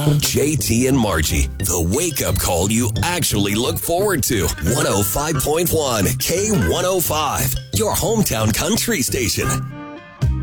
JT and Margie, the wake-up call you actually look forward to. 105.1 K105, your hometown country station.